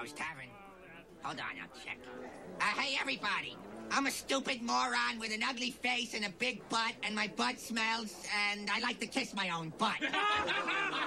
Rose Tavern. Hold on, I'll check. Hey, everybody. I'm a stupid moron with an ugly face and a big butt, and my butt smells, and I like to kiss my own butt.